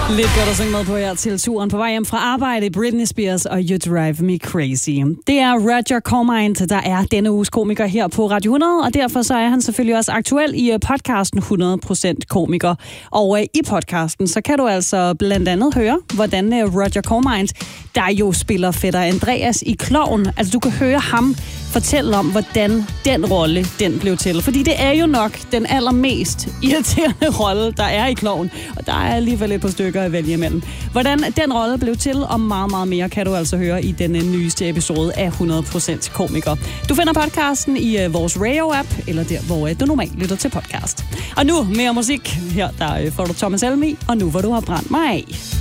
Lidt godt at synge med på her til turen på vej hjem fra arbejde. Britney Spears og You Drive Me Crazy. Det er Roger Cormind, der er denne uges komiker her på Radio 100, og derfor så er han selvfølgelig også aktuel i podcasten 100% komiker. Og i podcasten, så kan du altså blandt andet høre, hvordan Roger Cormind, der jo spiller fætter Andreas i Klovn, altså du kan høre ham fortælle om, hvordan den rolle, den blev til. Fordi det er jo nok den allermest irriterende rolle, der er i Klovn. Og der er alligevel et par stykker at vælge imellem. Hvordan den rolle blev til, og meget, meget mere, kan du altså høre i den nyeste episode af 100% komiker. Du finder podcasten i vores radio-app, eller der, hvor du normalt lytter til podcast. Og nu mere musik. Her der får du Thomas Helmig, og nu hvor du har brændt mig af.